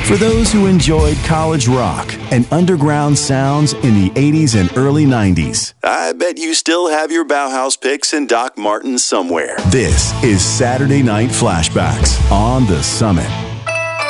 For those who enjoyed college rock and underground sounds in the 80s and early 90s, I bet you still have your Bauhaus picks and Doc Martens somewhere. This is Saturday Night Flashbacks on The Summit.